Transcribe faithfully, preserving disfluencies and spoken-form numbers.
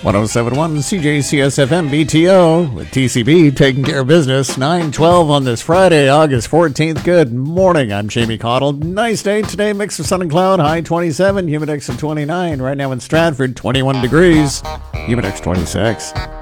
one oh seven point one C J C S F M B T O with T C B taking care of business. nine twelve on this Friday, August fourteenth. Good morning. I'm Jamie Cottle. Nice day today. Mix of sun and cloud. High twenty-seven. Humidex of twenty-nine. Right now in Stratford, twenty-one degrees. Humidex twenty-six.